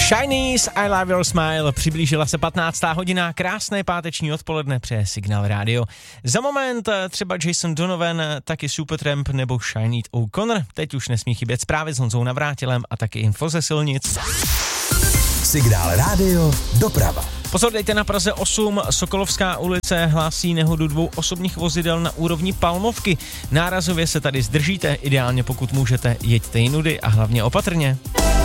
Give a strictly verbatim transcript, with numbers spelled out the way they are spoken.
Shinies, I Love Your Smile, přiblížila se patnáctá hodina, krásné páteční odpoledne přeje Signál Radio. Za moment třeba Jason Donovan, taky Supertramp nebo Sinead O'Connor. Teď už nesmí chybět zprávy s Honzou Navrátilem a taky info ze silnic. Signál Radio, doprava. Pozor, dejte na Praze osm, Sokolovská ulice hlásí nehodu dvou osobních vozidel na úrovni Palmovky. Nárazově se tady zdržíte, ideálně pokud můžete, jeďte jinudy a hlavně opatrně.